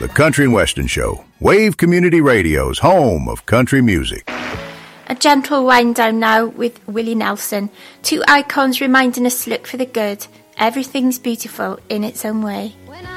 The Country and Western Show, Wave Community Radio's home of country music. A gentle wind down now with Willie Nelson. Two icons reminding us to look for the good. Everything's beautiful in its own way. When